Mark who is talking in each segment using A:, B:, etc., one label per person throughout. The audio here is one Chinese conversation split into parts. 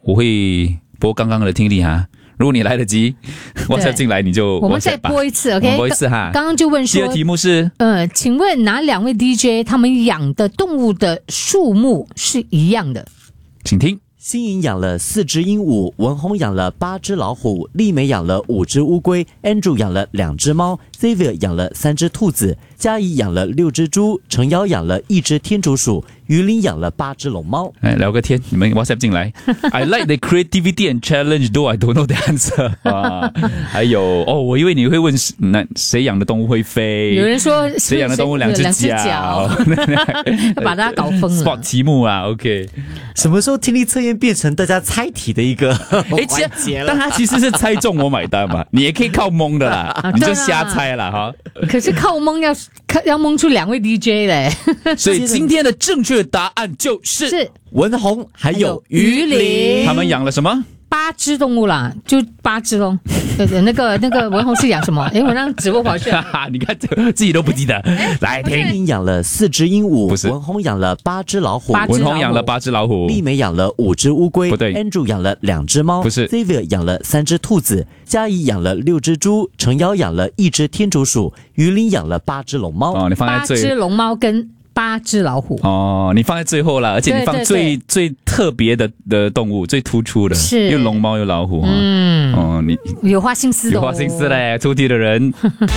A: 我会播刚刚的听力哈。如果你来得及，WhatsApp 进来你就
B: 我们再播一次 ，OK？
A: 播一次哈。
B: 刚刚就问说，
A: 第二题目是，
B: 请问哪两位 DJ 他们养的动物的数目是一样的？
A: 请听。
C: 新颖养了4只鹦鹉，文宏养了8只老虎，丽美养了5只乌龟 ，Andrew 养了2只猫 ，Xavier 养了3只兔子，嘉怡养了6只猪，程瑶养了1只天竺鼠，于林养了8只龙猫。
A: 聊个天，你们 WhatsApp 进来。I like the creativity and challenge, though I don't know the answer 还有我以为你会问谁养的动物会飞？
B: 有人说
A: 谁养的动物2只脚？
B: 把大家搞疯了。
A: spot 题目啊 ，OK。
C: 什么时候听力测验变成大家猜题的一个环节了？
A: 但他其实是猜中我买单嘛，你也可以靠蒙的啦，你就瞎猜啦哈。
B: 可是靠蒙要蒙出2位 DJ 嘞，
A: 所以今天的正确答案就是
C: 文宏还有于林，
A: 他们养了什么
B: ？8只动物啦，就8只咯。那个文宏是养什么？我让直播跑去。
A: 你看自己都不记得。来听，
C: 养了4只鹦鹉，
A: 不是
C: 文宏养了8只老虎，
A: 文宏养了8只老虎，
C: 丽美养了5只乌龟，
A: 不对
C: ，Andrew 养了2只猫，
A: 不是
C: ，Xavier 养了3只兔子，嘉怡养了6只猪，程瑶养了1只天竺鼠，于林养了8只龙猫。
A: 你放在
B: 8只龙猫跟8只老虎
A: 你放在最后了，而且你放最特别的动物，最突出的，
B: 是
A: 又龙猫又老虎你
B: 有花心思的，
A: 有花心思嘞，出题的人。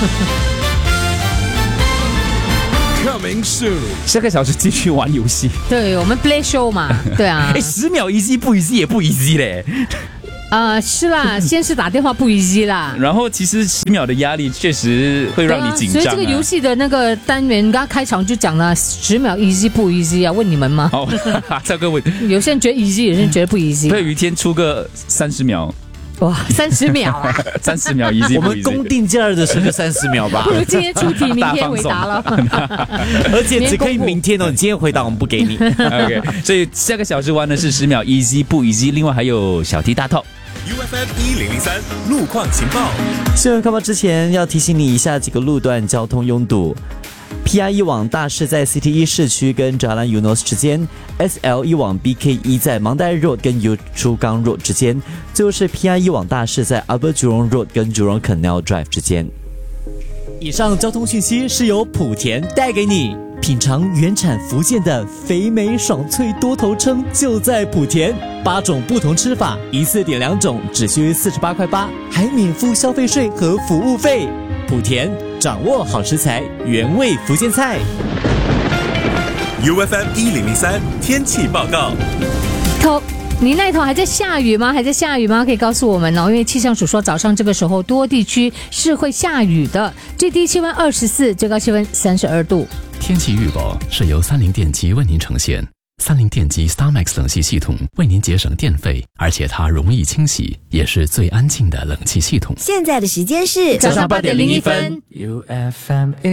D: Coming soon，
A: 下个小时继续玩游戏，
B: 对我们 play show 嘛，对啊
A: ，10秒 easy 不 easy 也不 easy 嘞。
B: 是啦，先是打电话不 easy 啦，
A: 然后其实10秒的压力确实会让你紧张，
B: 所以这个游戏的那个单元刚刚开场就讲了10秒 easy 不 easy 啊？问你们吗？
A: 这个问，
B: 有些人觉得 easy， 有些人觉得不 easy。
A: 对，有一天出个30秒。
B: 哇，30秒啊
A: ！30秒 easy
C: 我们公定假日的时候30秒吧。
B: 不如今天出题，明天回答了。
C: 而且只可以明天哦，你今天回答我们不给你。
A: OK， 所以下个小时玩的是10秒 easy 不 easy， 另外还有小题大套。
D: UFM 1003路况情报。
C: 新闻开播之前要提醒你以下几个路段交通拥堵。PI1 往大市在 CT1 市区跟 Jalan Eunos 之间 ，SL1 往 BK1 在 Mandai Road 跟 Yio Chu Kang Road 之间，最后是 PI1 往大市在 Upper Jurong Road 跟 Jurong Canal Drive 之间。以上交通讯息是由莆田带给你。品尝原产福建的肥美爽脆多头称就在莆田，8种不同吃法，一次点2种，只需48.8块，还免付消费税和服务费。莆田掌握好食材，原味福建菜。
D: UFM 1003天气报告。
B: 你那头还在下雨吗？可以告诉我们哦，因为气象署说早上这个时候多地区是会下雨的，最低气温24，最高气温32度。
E: 天气预报是由30电机为您呈现。30电机 StarMax 冷气系统为您节省电费，而且它容易清洗，也是最安静的冷气系统。
F: 现在的时间是
B: 早上8点01分。
G: UFM